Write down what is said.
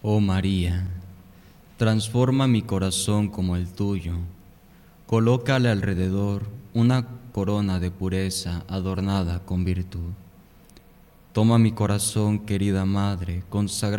Oh María, transforma mi corazón como el tuyo, colócale alrededor una corona de pureza adornada con virtud. Toma mi corazón, querida Madre, consagrado